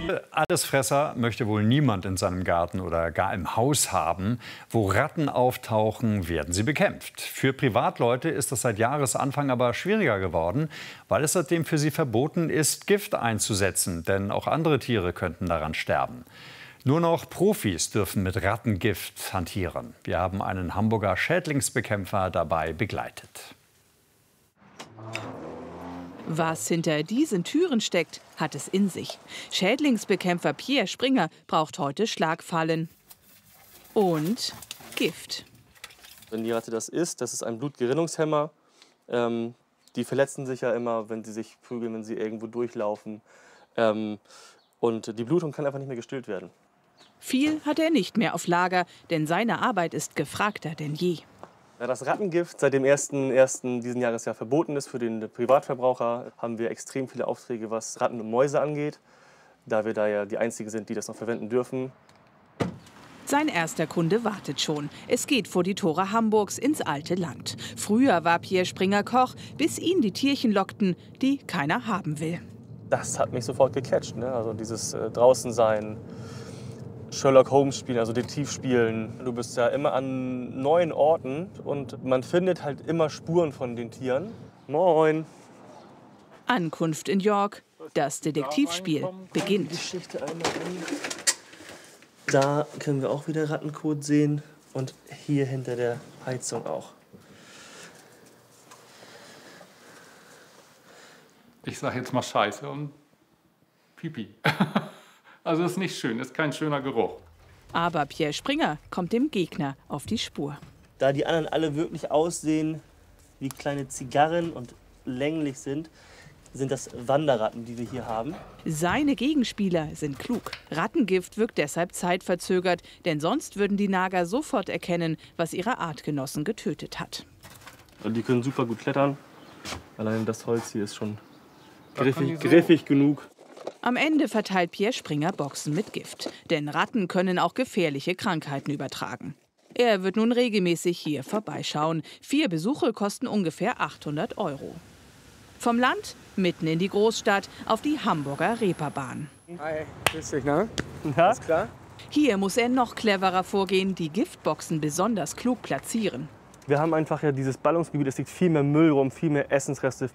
Allesfresser möchte wohl niemand in seinem Garten oder gar im Haus haben. Wo Ratten auftauchen, werden sie bekämpft. Für Privatleute ist das seit Jahresanfang aber schwieriger geworden, weil es seitdem für sie verboten ist, Gift einzusetzen. Denn auch andere Tiere könnten daran sterben. Nur noch Profis dürfen mit Rattengift hantieren. Wir haben einen Hamburger Schädlingsbekämpfer dabei begleitet. Was hinter diesen Türen steckt, hat es in sich. Schädlingsbekämpfer Pierre Springer braucht heute Schlagfallen und Gift. Wenn die Ratte das isst, das ist ein Blutgerinnungshemmer. Die verletzen sich ja immer, wenn sie sich prügeln, wenn sie irgendwo durchlaufen. Und die Blutung kann einfach nicht mehr gestillt werden. Viel hat er nicht mehr auf Lager, denn seine Arbeit ist gefragter denn je. Da das Rattengift seit dem 1.1. diesen Jahres ja verboten ist für den Privatverbraucher, haben wir extrem viele Aufträge, was Ratten und Mäuse angeht, da wir da ja die Einzigen sind, die das noch verwenden dürfen. Sein erster Kunde wartet schon. Es geht vor die Tore Hamburgs ins alte Land. Früher war Pierre Springer Koch, bis ihn die Tierchen lockten, die keiner haben will. Das hat mich sofort gecatcht, ne? Also dieses draußen sein, Sherlock Holmes spielen, also Detektiv spielen. Du bist ja immer an neuen Orten und man findet halt immer Spuren von den Tieren. Moin. Ankunft in York. Das Detektivspiel beginnt. Geschichte einmal an. Da können wir auch wieder Rattenkot sehen und hier hinter der Heizung auch. Ich sage jetzt mal Scheiße und Pipi. Also ist nicht schön, ist kein schöner Geruch. Aber Pierre Springer kommt dem Gegner auf die Spur. Da die anderen alle wirklich aussehen wie kleine Zigarren und länglich sind das Wanderratten, die wir hier haben. Seine Gegenspieler sind klug. Rattengift wirkt deshalb zeitverzögert, denn sonst würden die Nager sofort erkennen, was ihre Artgenossen getötet hat. Die können super gut klettern. Allein das Holz hier ist schon griffig genug. Am Ende verteilt Pierre Springer Boxen mit Gift. Denn Ratten können auch gefährliche Krankheiten übertragen. Er wird nun regelmäßig hier vorbeischauen. 4 Besuche kosten ungefähr 800 €. Vom Land mitten in die Großstadt auf die Hamburger Reeperbahn. Hi, grüß dich, ne? Ja? Alles klar? Hier muss er noch cleverer vorgehen, die Giftboxen besonders klug platzieren. Wir haben einfach ja dieses Ballungsgebiet, es liegt viel mehr Müll rum, viel mehr Essensreste,